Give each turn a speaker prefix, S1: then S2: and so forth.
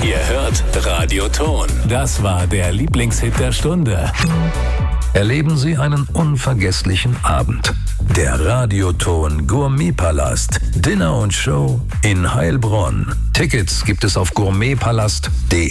S1: Ihr hört Radio Ton. Das war der Lieblingshit der Stunde.
S2: Erleben Sie einen unvergesslichen Abend. Der Radioton Gourmetpalast. Dinner und Show in Heilbronn. Tickets gibt es auf gourmetpalast.de.